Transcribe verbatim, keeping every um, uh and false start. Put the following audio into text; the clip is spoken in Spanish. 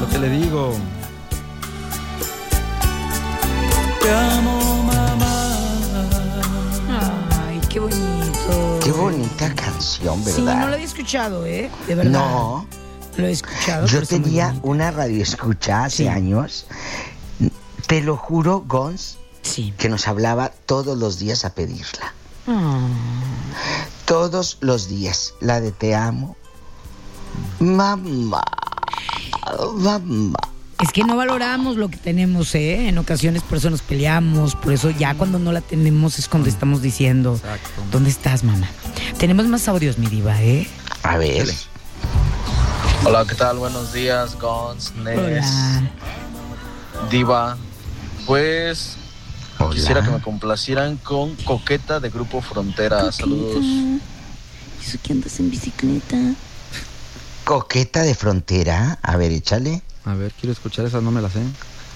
lo que le digo. Te amo, mamá. Ay, qué bonito. Qué bonita canción, ¿verdad? Sí, no lo había escuchado, ¿eh? De verdad. No. Lo he escuchado. Yo pero está muy tenía bonito. una radioescucha hace Sí. años. Te lo juro, Gons, Sí. que nos hablaba todos los días a pedirla. Ah. Todos los días. La de te amo. Mamá. Mamá. Es que no valoramos lo que tenemos, ¿eh? En ocasiones por eso nos peleamos, por eso ya cuando no la tenemos es cuando estamos diciendo, Exacto. ¿dónde estás, mamá? Tenemos más audios, mi diva, ¿eh? A ver. Hola, ¿qué tal? Buenos días, Gons, Nes, Hola. Diva. Pues Hola. quisiera que me complacieran con Coqueta de Grupo Frontera. Saludos. Eso que andas en bicicleta. Coqueta de Frontera. A ver, échale. A ver, quiero escuchar esa, no me la sé.